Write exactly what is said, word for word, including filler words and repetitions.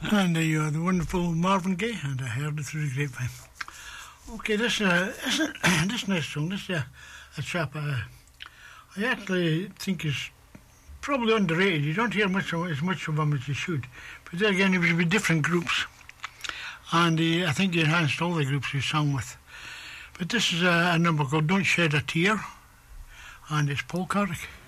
And uh, you're the wonderful Marvin Gaye, and I heard it through the grapevine. Okay, this uh, isn't this next song. This is uh, a chap uh, I actually think is probably underrated. You don't hear much of, as much of him as you should. But then again, he was with different groups, and he, I think he enhanced all the groups he sang with. But this is a, a number called "Don't Shed a Tear," and it's Paul Carrick.